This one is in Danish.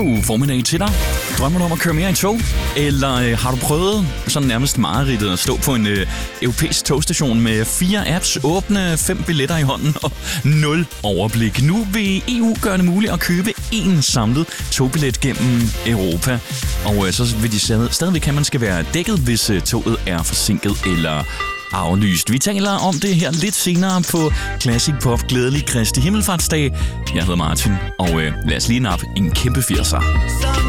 God formiddag til dig. Drømmer du om at køre mere i tog? Eller har du prøvet sådan nærmest mareridtet at stå på en europæisk togstation med 4 apps, åbne 5 billetter i hånden og 0 overblik? Nu vil EU gøre det muligt at købe én samlet togbillet gennem Europa. Og så vil de stadigvæk have, at man skal være dækket, hvis toget er forsinket eller aflyst. Vi taler om det her lidt senere på Classic Pop. Glædelig Kristi Himmelfartsdag. Jeg hedder Martin, og lad os lige nappe en kæmpe 80'er.